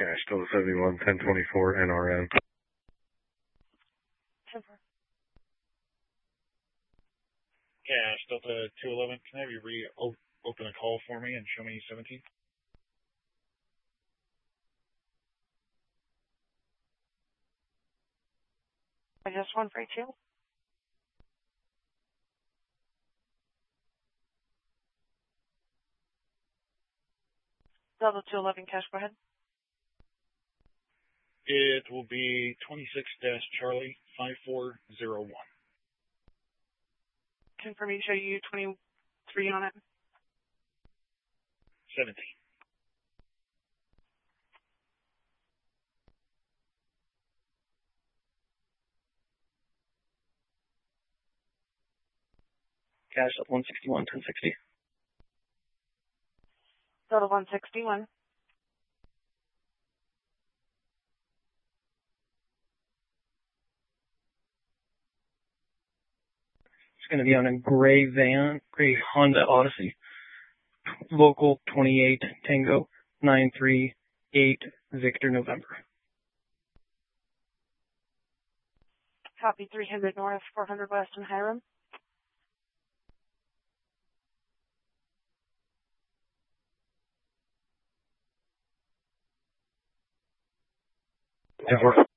Cash, Delta 71, 1024 NRM. 10-4. Cash, Delta 211, can I have you open a call for me and show me 17? Just 132. Delta 211, Cash, go ahead. It will be 26-Charlie 5401. Confirming show you 23 on it. 17. Cash at 161, 1060. Delta 161. It's going to be on a gray Honda Odyssey. Local 28 Tango 938 Victor November. Copy 300 North, 400 West in Hiram. Yeah,